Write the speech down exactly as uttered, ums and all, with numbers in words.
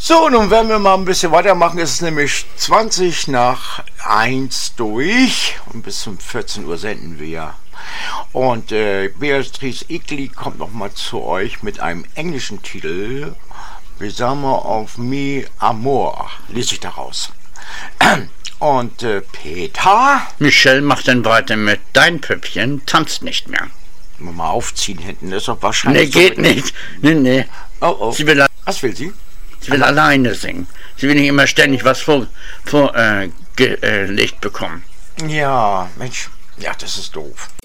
So, nun werden wir mal ein bisschen weitermachen. Es ist nämlich zwanzig nach eins durch und bis zum vierzehn Uhr senden wir. Und äh, Beatrice Egli kommt nochmal zu euch mit einem englischen Titel. Besame of me Amor, lese ich daraus. Und äh, Peter? Michelle macht dann weiter mit Dein Püppchen tanzt nicht mehr. Mal aufziehen hinten, das ist doch wahrscheinlich... Nee, geht so nicht. Nee, nee. Oh, oh. Sie will, Was will sie? Sie will alleine singen. Sie will nicht immer ständig was vorgelegt vor, äh, ge, äh, bekommen. Ja, Mensch, ja, das ist doof.